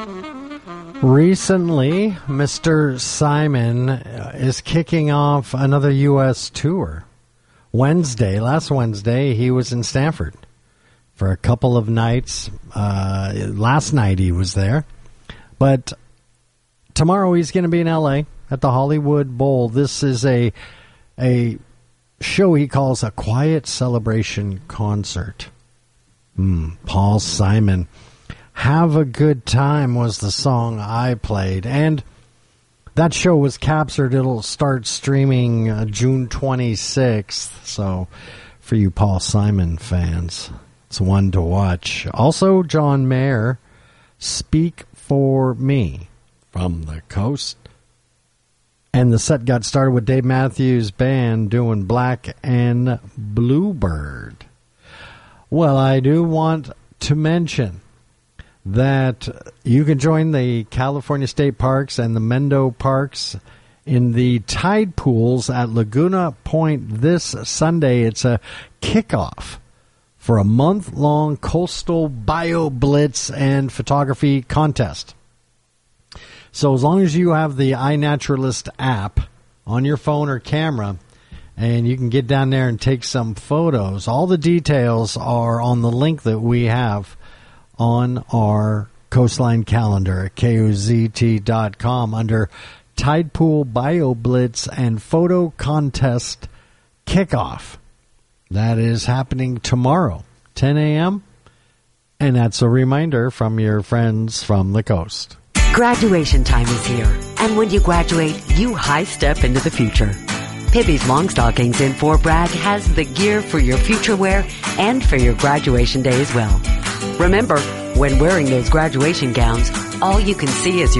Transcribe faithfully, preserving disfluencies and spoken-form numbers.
Recently, Mister Simon is kicking off another U S tour. Wednesday, last Wednesday, he was in Stanford for a couple of nights. Uh, last night he was there. But tomorrow he's going to be in L A at the Hollywood Bowl. This is a a show he calls a quiet celebration concert. Mm, Paul Simon. Have a Good Time was the song I played. And that show was captured. It'll start streaming uh, June twenty-sixth. So for you Paul Simon fans, it's one to watch. Also, John Mayer, Speak for Me from the Coast. And the set got started with Dave Matthews Band doing Black and Bluebird. Well, I do want to mention that you can join the California State Parks and the Mendo Parks in the tide pools at Laguna Point this Sunday. It's a kickoff for a month-long coastal bio blitz and photography contest. So as long as you have the iNaturalist app on your phone or camera, and you can get down there and take some photos, all the details are on the link that we have on our Coastline calendar at K O Z T dot com under Tide Pool Bio Blitz and Photo Contest Kickoff. That is happening tomorrow, ten a.m., and that's a reminder from your friends from the coast. Graduation time is here, and when you graduate, you high step into the future. Pibby's Long Stockings in Fort Bragg has the gear for your future wear and for your graduation day as well. Remember, when wearing those graduation gowns, all you can see is your